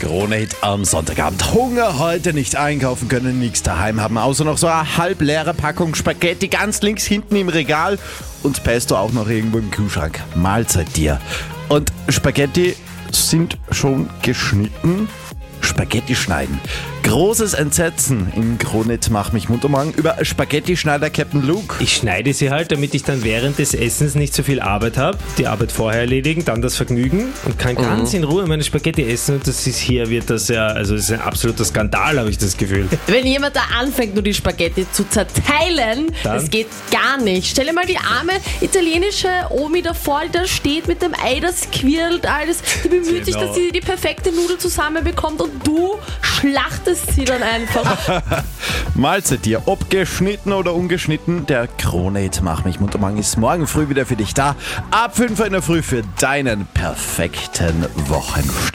Krone-Hit am Sonntagabend. Hunger heute, nicht einkaufen können, nichts daheim haben, außer noch so eine halb leere Packung Spaghetti ganz links hinten im Regal und Pesto auch noch irgendwo im Kühlschrank. Mahlzeit dir. Und Spaghetti sind schon geschnitten. Spaghetti schneiden. Großes Entsetzen in Krone-Hit Mach mich munter morgen über Spaghetti-Schneider Captain Luke. Ich schneide sie halt, damit ich dann während des Essens nicht so viel Arbeit habe. Die Arbeit vorher erledigen, dann das Vergnügen und kann ganz in Ruhe meine Spaghetti essen. Und das ist das ist ein absoluter Skandal, habe ich das Gefühl. Wenn jemand da anfängt, nur die Spaghetti zu zerteilen, das geht gar nicht. Stell dir mal die arme italienische Omi da vor, die da steht mit dem Ei, das quirlt alles. Die bemüht sich, dass sie die perfekte Nudel zusammenbekommt und du schlachtest sie dann einfach. Mahlzeit dir, ob geschnitten oder ungeschnitten, der Krone-Hit Mach mich munter morgen ist morgen früh wieder für dich da. Ab 5 Uhr in der Früh für deinen perfekten Wochenstart.